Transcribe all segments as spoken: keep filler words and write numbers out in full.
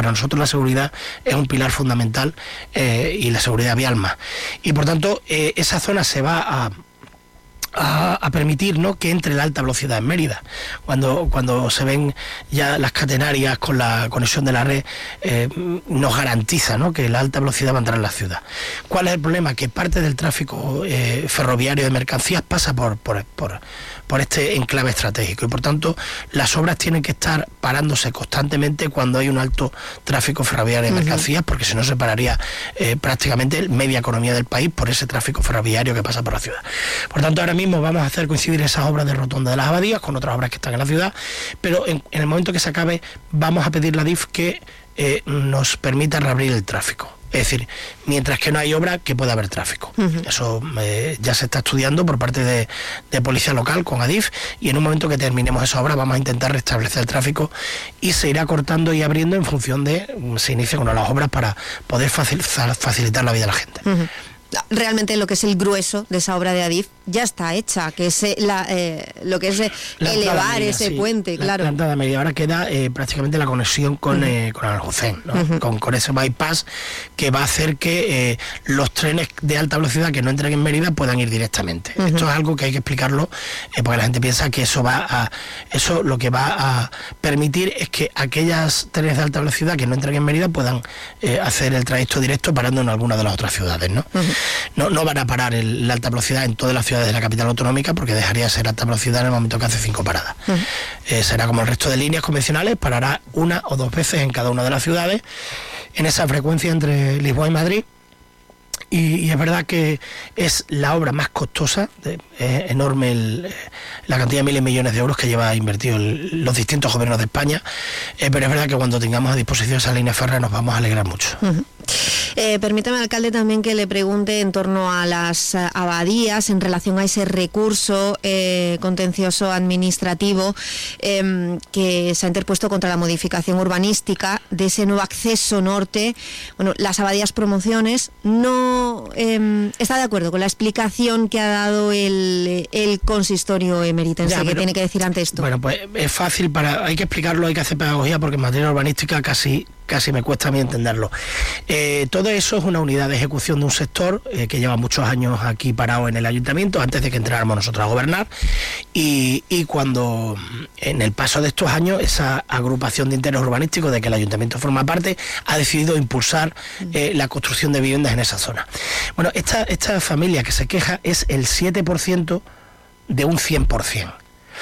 para nosotros la seguridad es un pilar fundamental eh, y la seguridad vial más. Y por tanto, eh, esa zona se va a... A, a permitir, ¿no?, que entre la alta velocidad en Mérida. Cuando cuando se ven ya las catenarias con la conexión de la red, eh, nos garantiza, ¿no?, que la alta velocidad va a entrar en la ciudad. ¿Cuál es el problema? Que parte del tráfico eh, ferroviario de mercancías pasa por, por, por, por este enclave estratégico y por tanto las obras tienen que estar parándose constantemente cuando hay un alto tráfico ferroviario de mercancías, uh-huh. porque si no se pararía eh, prácticamente media economía del país por ese tráfico ferroviario que pasa por la ciudad. Por tanto, ahora mismo mismo vamos a hacer coincidir esas obras de rotonda de las abadías con otras obras que están en la ciudad, pero en, en el momento que se acabe vamos a pedir a la D I F que eh, nos permita reabrir el tráfico. Es decir, mientras que no hay obra, que pueda haber tráfico. Uh-huh. Eso eh, ya se está estudiando por parte de, de Policía Local con Adif, y en un momento que terminemos esa obra vamos a intentar restablecer el tráfico y se irá cortando y abriendo en función de se inicie con las obras para poder facilitar, facilitar la vida de la gente. Uh-huh. Realmente lo que es el grueso de esa obra de Adif ya está hecha, que es la, eh, lo que es la elevar Mérida, ese sí. puente, la, claro. La entrada de Mérida. Ahora queda eh, prácticamente la conexión con, uh-huh. eh, con Aljucén, ¿no? uh-huh. con, con ese bypass que va a hacer que eh, los trenes de alta velocidad que no entren en Mérida puedan ir directamente. Uh-huh. Esto es algo que hay que explicarlo eh, porque la gente piensa que eso va a eso lo que va a permitir es que aquellas trenes de alta velocidad que no entren en Mérida puedan eh, hacer el trayecto directo parando en alguna de las otras ciudades, ¿no? Uh-huh. No, no van a parar el, la alta velocidad en todas las ciudades de la capital autonómica porque dejaría de ser alta velocidad en el momento que hace cinco paradas. Uh-huh. Eh, será como el resto de líneas convencionales, parará una o dos veces en cada una de las ciudades, en esa frecuencia entre Lisboa y Madrid. Y, y es verdad que es la obra más costosa, de, es enorme el, la cantidad de miles de millones de euros que lleva invertido el, los distintos gobiernos de España, eh, pero es verdad que cuando tengamos a disposición esa línea férrea nos vamos a alegrar mucho. Uh-huh. Eh, permítame, alcalde, también que le pregunte en torno a las uh, abadías en relación a ese recurso eh, contencioso administrativo eh, que se ha interpuesto contra la modificación urbanística de ese nuevo acceso norte. Bueno, las abadías Promociones no eh, está de acuerdo con la explicación que ha dado el, el consistorio emeritense. Ya, ¿qué tiene que decir ante esto? Bueno, pues es fácil, para hay que explicarlo, hay que hacer pedagogía porque en materia urbanística casi... casi me cuesta a mí entenderlo. Eh, todo eso es una unidad de ejecución de un sector eh, que lleva muchos años aquí parado en el ayuntamiento antes de que entráramos nosotros a gobernar y, y cuando en el paso de estos años esa agrupación de interés urbanístico de que el ayuntamiento forma parte ha decidido impulsar eh, la construcción de viviendas en esa zona. Bueno, esta, esta familia que se queja es el siete por ciento de un cien por ciento.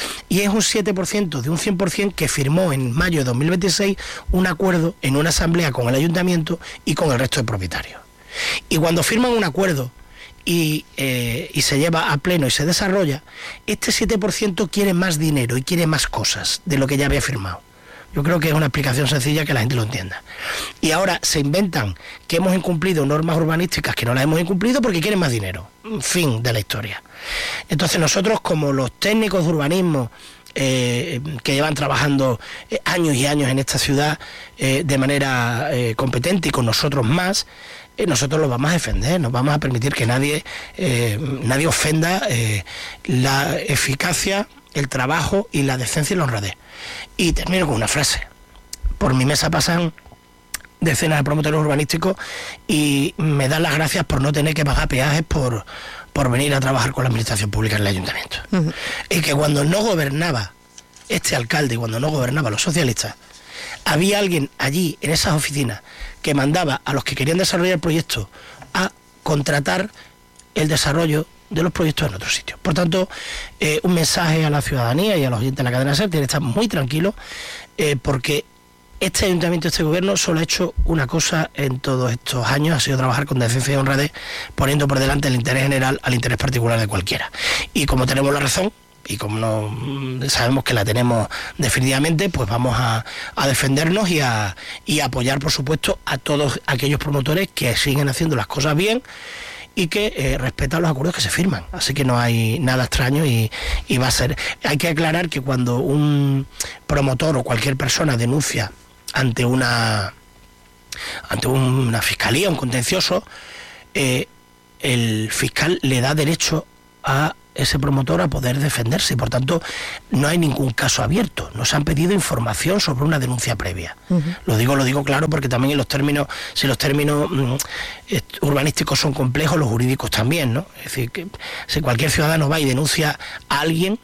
Y es un siete por ciento de un cien por ciento que firmó en mayo de dos mil veintiséis un acuerdo en una asamblea con el ayuntamiento y con el resto de propietarios. Y cuando firman un acuerdo y, eh, y se lleva a pleno y se desarrolla, este siete por ciento quiere más dinero y quiere más cosas de lo que ya había firmado. Yo creo que es una explicación sencilla que la gente lo entienda. Y ahora se inventan que hemos incumplido normas urbanísticas que no las hemos incumplido porque quieren más dinero. Fin de la historia. Entonces nosotros, como los técnicos de urbanismo eh, que llevan trabajando eh, años y años en esta ciudad eh, de manera eh, competente y con nosotros más, eh, nosotros los vamos a defender, nos vamos a permitir que nadie, eh, nadie ofenda eh, la eficacia, el trabajo y la decencia y la honradez. Y termino con una frase. Por mi mesa pasan decenas de promotores urbanísticos y me dan las gracias por no tener que pagar peajes por, por venir a trabajar con la administración pública en el ayuntamiento. Uh-huh. Y que cuando no gobernaba este alcalde y cuando no gobernaban los socialistas, había alguien allí en esas oficinas que mandaba a los que querían desarrollar el proyecto a contratar el desarrollo de los proyectos en otros sitios. Por tanto, eh, un mensaje a la ciudadanía y a los oyentes de la cadena SER, tienen que estar muy tranquilos eh, porque este ayuntamiento, este gobierno, solo ha hecho una cosa en todos estos años, ha sido trabajar con decencia y honradez, poniendo por delante el interés general al interés particular de cualquiera. Y como tenemos la razón, y como no sabemos que la tenemos definitivamente, pues vamos a, a defendernos y a, y a apoyar, por supuesto, a todos aquellos promotores que siguen haciendo las cosas bien y que eh, respetan los acuerdos que se firman. Así que no hay nada extraño y, y va a ser... Hay que aclarar que cuando un promotor o cualquier persona denuncia ante una ante una fiscalía, un contencioso, eh, el fiscal le da derecho a ese promotor a poder defenderse y por tanto no hay ningún caso abierto. Nos han pedido información sobre una denuncia previa. Uh-huh. Lo digo, lo digo claro porque también en los términos, si los términos mm, urbanísticos son complejos, los jurídicos también, ¿no? Es decir, que si cualquier ciudadano va y denuncia a alguien,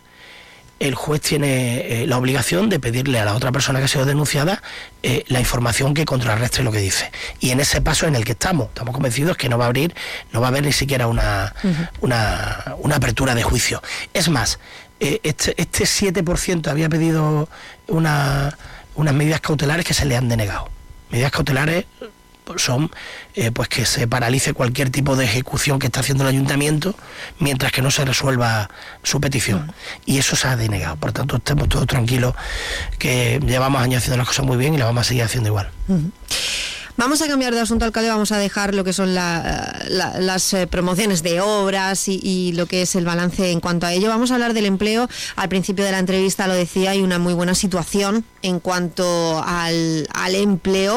el juez tiene eh, la obligación de pedirle a la otra persona que ha sido denunciada eh, la información que contrarrestre lo que dice. Y en ese paso en el que estamos, estamos convencidos que no va a abrir, no va a haber ni siquiera una, uh-huh. una, una apertura de juicio. Es más, eh, este, este siete por ciento había pedido una, unas medidas cautelares que se le han denegado. Medidas cautelares son eh, pues que se paralice cualquier tipo de ejecución que está haciendo el ayuntamiento mientras que no se resuelva su petición. Y eso se ha denegado. Por tanto, estemos todos tranquilos que llevamos años haciendo las cosas muy bien y las vamos a seguir haciendo igual. Uh-huh. Vamos a cambiar de asunto, alcalde, vamos a dejar lo que son la, la, las eh, promociones de obras y, y lo que es el balance en cuanto a ello. Vamos a hablar del empleo. Al principio de la entrevista lo decía, hay una muy buena situación en cuanto al, al empleo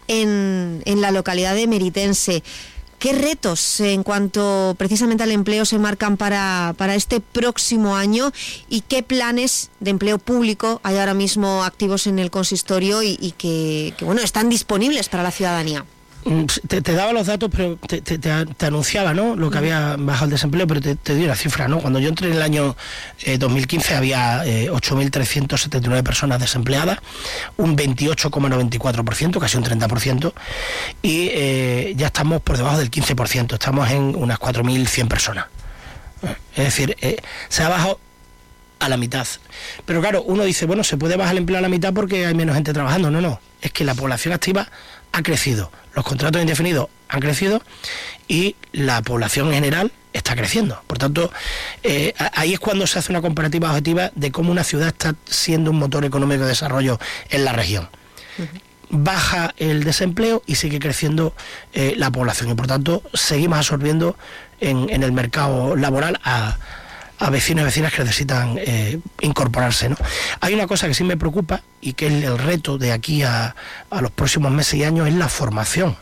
en, en la localidad de Meritense. ¿Qué retos en cuanto precisamente al empleo se marcan para, para este próximo año y qué planes de empleo público hay ahora mismo activos en el consistorio y, y que, que bueno están disponibles para la ciudadanía? Te, te daba los datos, pero te, te, te anunciaba, ¿no?, lo que había bajado el desempleo, pero te, te doy la cifra, ¿no? Cuando yo entré en el año eh, dos mil quince había eh, ocho mil trescientas setenta y nueve personas desempleadas, un veintiocho coma noventa y cuatro por ciento, casi un treinta por ciento, y eh, ya estamos por debajo del quince por ciento, estamos en unas cuatro mil cien personas. Es decir, eh, se ha bajado a la mitad. Pero claro, uno dice, bueno, se puede bajar el empleo a la mitad porque hay menos gente trabajando. No, no, es que la población activa ha crecido, los contratos indefinidos han crecido y la población en general está creciendo. Por tanto, eh, ahí es cuando se hace una comparativa objetiva de cómo una ciudad está siendo un motor económico de desarrollo en la región. Uh-huh. Baja el desempleo y sigue creciendo eh, la población y por tanto seguimos absorbiendo en, en el mercado laboral a a vecinos y vecinas que necesitan eh, incorporarse, ¿no? Hay una cosa que sí me preocupa y que es el reto de aquí a, a los próximos meses y años, es la formación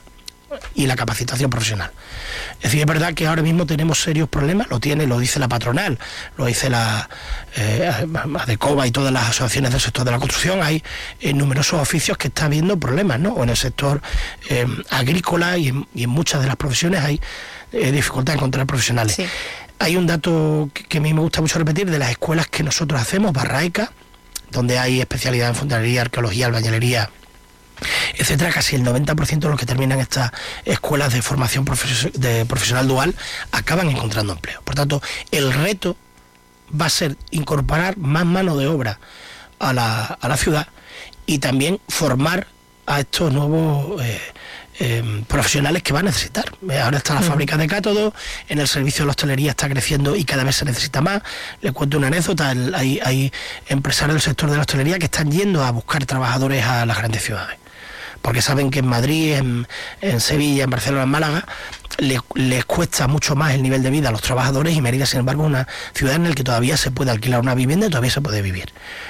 y la capacitación profesional. Es decir, es verdad que ahora mismo tenemos serios problemas, lo tiene, lo dice la patronal, lo dice la eh, ADECOBA y todas las asociaciones del sector de la construcción. Hay eh, numerosos oficios que está habiendo problemas, ¿no? O en el sector eh, agrícola y en, y en muchas de las profesiones hay eh, dificultad en encontrar profesionales. Sí. Hay un dato que a mí me gusta mucho repetir de las escuelas que nosotros hacemos, Barraica, donde hay especialidad en fontanería, arqueología, albañilería, etcétera. Casi el noventa por ciento de los que terminan estas escuelas de formación profes- de profesional dual acaban encontrando empleo. Por tanto, el reto va a ser incorporar más mano de obra a la, a la ciudad y también formar a estos nuevos eh, Eh, profesionales que va a necesitar. Ahora está la uh-huh. fábrica de cátodos, en el servicio de la hostelería está creciendo y cada vez se necesita más. Les cuento una anécdota, el, hay, hay empresarios del sector de la hostelería que están yendo a buscar trabajadores a las grandes ciudades, porque saben que en Madrid, en, en Sevilla, en Barcelona, en Málaga, les, les cuesta mucho más el nivel de vida a los trabajadores y Mérida, sin embargo, es una ciudad en la que todavía se puede alquilar una vivienda y todavía se puede vivir.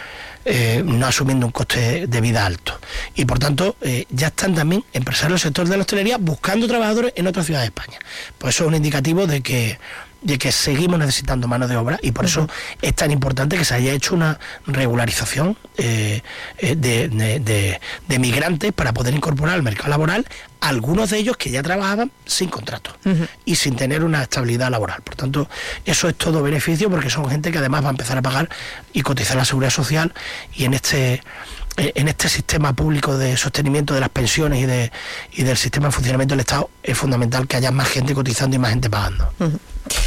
Eh, no asumiendo un coste de vida alto. Y por tanto, eh, ya están también empresarios del sector de la hostelería buscando trabajadores en otras ciudades de España. Pues eso es un indicativo de que de que seguimos necesitando mano de obra y por eso es tan importante que se haya hecho una regularización eh, de, de, de, de migrantes para poder incorporar al mercado laboral a algunos de ellos que ya trabajaban sin contrato uh-huh. y sin tener una estabilidad laboral. Por tanto, eso es todo beneficio porque son gente que además va a empezar a pagar y cotizar la seguridad social y en este en este sistema público de sostenimiento de las pensiones y de y del sistema de funcionamiento del Estado es fundamental que haya más gente cotizando y más gente pagando. Uh-huh.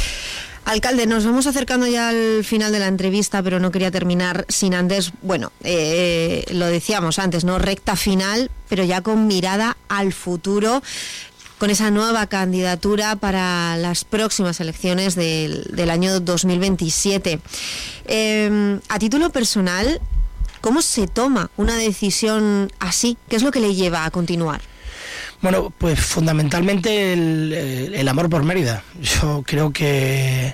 Alcalde, nos vamos acercando ya al final de la entrevista, pero no quería terminar sin antes, bueno, eh, lo decíamos antes, ¿no? Recta final, pero ya con mirada al futuro, con esa nueva candidatura para las próximas elecciones del, del año dos mil veintisiete. Eh, a título personal, ¿cómo se toma una decisión así? ¿Qué es lo que le lleva a continuar? Bueno, pues fundamentalmente el, el amor por Mérida. Yo creo que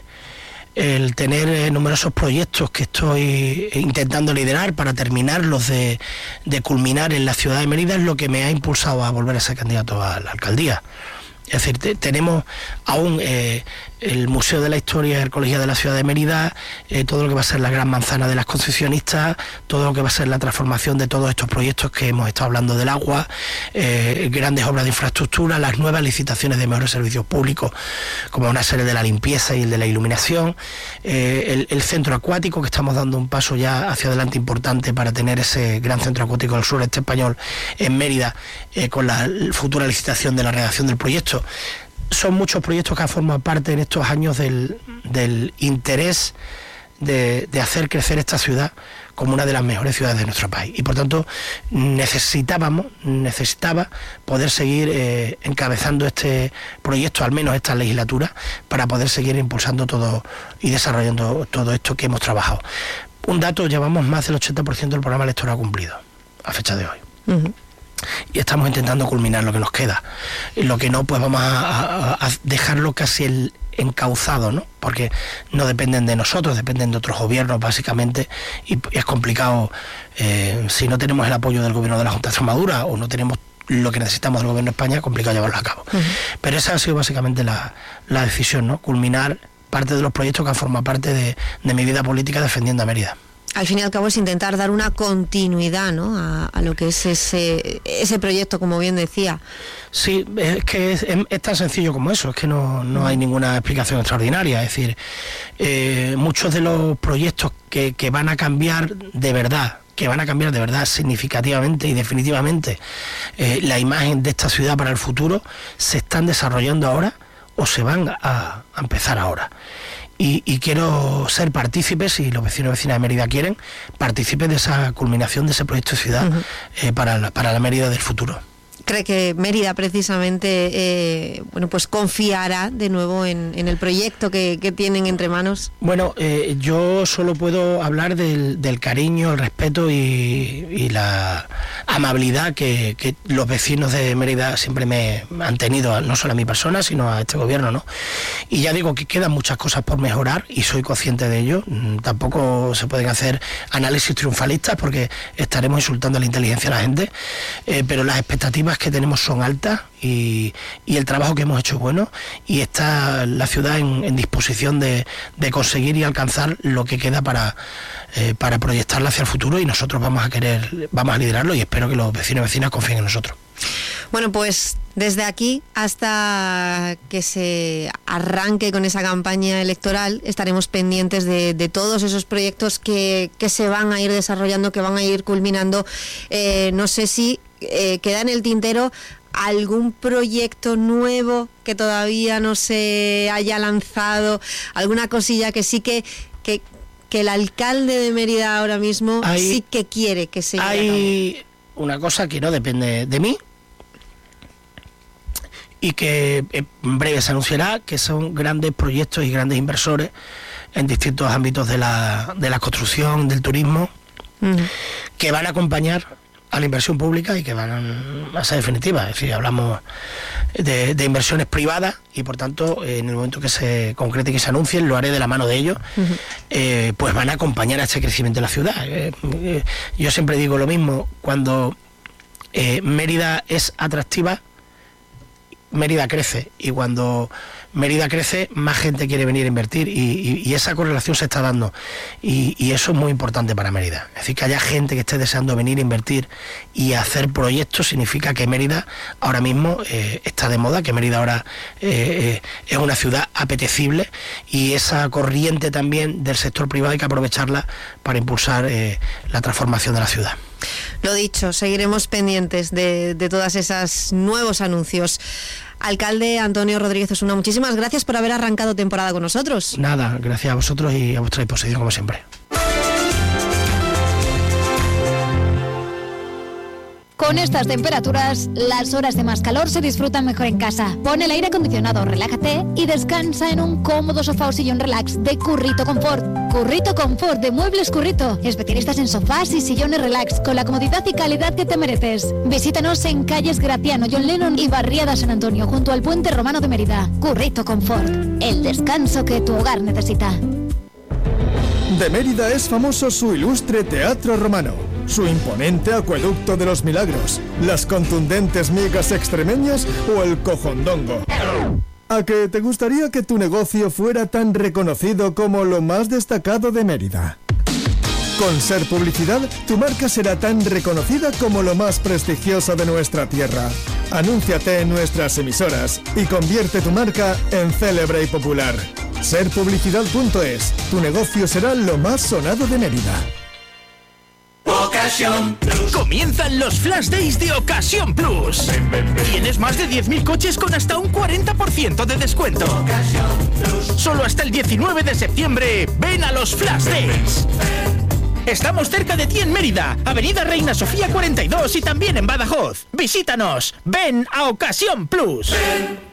el tener numerosos proyectos que estoy intentando liderar para terminarlos de, de culminar en la ciudad de Mérida es lo que me ha impulsado a volver a ser candidato a la alcaldía. Es decir, te, tenemos aún eh, el Museo de la Historia y Arqueología de la ciudad de Mérida, eh, todo lo que va a ser la Gran Manzana de las concesionistas, todo lo que va a ser la transformación de todos estos proyectos que hemos estado hablando del agua, eh, grandes obras de infraestructura, las nuevas licitaciones de mejores servicios públicos, como una serie de la limpieza y el de la iluminación, eh, el, el centro acuático, que estamos dando un paso ya hacia adelante importante para tener ese gran centro acuático del sureste español en Mérida, eh, con la futura licitación de la redacción del proyecto. Son muchos proyectos que han formado parte en estos años del, del interés de, de hacer crecer esta ciudad como una de las mejores ciudades de nuestro país. Y por tanto necesitábamos, necesitaba poder seguir eh, encabezando este proyecto, al menos esta legislatura, para poder seguir impulsando todo y desarrollando todo esto que hemos trabajado. Un dato, llevamos más del ochenta por ciento del programa electoral cumplido a fecha de hoy. Uh-huh. Y estamos intentando culminar lo que nos queda. Lo que no, pues vamos a, a, a dejarlo casi el encauzado, ¿no? Porque no dependen de nosotros, dependen de otros gobiernos, básicamente, y, y es complicado eh, si no tenemos el apoyo del gobierno de la Junta de Extremadura o no tenemos lo que necesitamos del gobierno de España, es complicado llevarlo a cabo. Uh-huh. Pero esa ha sido básicamente la, la decisión, ¿no? Culminar parte de los proyectos que han formado parte de, de mi vida política defendiendo a Mérida. Al fin y al cabo es intentar dar una continuidad, ¿no?, a, a lo que es ese ese proyecto, como bien decía. Sí, es que es, es tan sencillo como eso, es que no, no hay ninguna explicación extraordinaria. Es decir, eh, muchos de los proyectos que, que van a cambiar de verdad, que van a cambiar de verdad significativamente y definitivamente eh, la imagen de esta ciudad para el futuro, se están desarrollando ahora o se van a, a empezar ahora. Y, y quiero ser partícipe, si los vecinos y vecinas de Mérida quieren, partícipes de esa culminación de ese proyecto de ciudad uh-huh. eh, para, la, para la Mérida del futuro. ¿Cree que Mérida precisamente eh, bueno, pues confiará de nuevo en, en el proyecto que, que tienen entre manos? Bueno, eh, yo solo puedo hablar del, del cariño, el respeto y, y la amabilidad que, que los vecinos de Mérida siempre me han tenido, no solo a mi persona, sino a este gobierno, ¿no? Y ya digo que quedan muchas cosas por mejorar y soy consciente de ello. Tampoco se pueden hacer análisis triunfalistas porque estaremos insultando a la inteligencia de la gente, eh, pero las expectativas que tenemos son altas y, y el trabajo que hemos hecho es bueno y está la ciudad en, en disposición de, de conseguir y alcanzar lo que queda para, eh, para proyectarla hacia el futuro, y nosotros vamos a querer, vamos a liderarlo y espero que los vecinos y vecinas confíen en nosotros. Bueno, pues desde aquí hasta que se arranque con esa campaña electoral estaremos pendientes de, de todos esos proyectos que, que se van a ir desarrollando, que van a ir culminando. Eh, no sé si eh, queda en el tintero algún proyecto nuevo que todavía no se haya lanzado, alguna cosilla que sí que... que que el alcalde de Mérida ahora mismo hay, sí que quiere que se lleve a cabo. Hay una cosa que no depende de mí y que en breve se anunciará, que son grandes proyectos y grandes inversores en distintos ámbitos de la, de la construcción, del turismo, uh-huh. que van a acompañar a la inversión pública y que van a ser definitivas. Es decir, hablamos de, de inversiones privadas y por tanto en el momento que se concrete y que se anuncien, lo haré de la mano de ellos, uh-huh. eh, pues van a acompañar a este crecimiento de la ciudad. Eh, eh, yo siempre digo lo mismo, cuando eh, Mérida es atractiva, Mérida crece, y cuando Mérida crece, más gente quiere venir a invertir, y, y, y esa correlación se está dando, y, y eso es muy importante para Mérida. Es decir, que haya gente que esté deseando venir a invertir y hacer proyectos significa que Mérida ahora mismo eh, está de moda, que Mérida ahora eh, eh, es una ciudad apetecible, y esa corriente también del sector privado hay que aprovecharla para impulsar eh, la transformación de la ciudad. Lo dicho, seguiremos pendientes de, de todas esas nuevos anuncios. Alcalde Antonio Rodríguez Osuna, muchísimas gracias por haber arrancado temporada con nosotros. Nada, gracias a vosotros y a vuestra disposición como siempre. Con estas temperaturas, las horas de más calor se disfrutan mejor en casa. Pon el aire acondicionado, relájate y descansa en un cómodo sofá o sillón relax de Currito Confort. Currito Confort de Muebles Currito. Especialistas en sofás y sillones relax con la comodidad y calidad que te mereces. Visítanos en calles Gratiano, John Lennon y Barriada San Antonio, junto al Puente Romano de Mérida. Currito Confort, el descanso que tu hogar necesita. De Mérida es famoso su ilustre teatro romano, su imponente acueducto de los milagros, las contundentes migas extremeñas o el cojondongo. ¿A que te gustaría que tu negocio fuera tan reconocido como lo más destacado de Mérida? Con Ser Publicidad, tu marca será tan reconocida como lo más prestigioso de nuestra tierra. Anúnciate en nuestras emisoras y convierte tu marca en célebre y popular. ser publicidad punto es. Tu negocio será lo más sonado de Mérida. Ocasión Plus. Comienzan los Flash Days de Ocasión Plus. Ven, ven, ven. Tienes más de diez mil coches con hasta un cuarenta por ciento de descuento. Ocasión Plus. Solo hasta el diecinueve de septiembre. Ven a los Flash Days. Ven, ven. Estamos cerca de ti en Mérida, Avenida Reina Sofía cuarenta y dos y también en Badajoz. Visítanos. Ven a Ocasión Plus. Ven.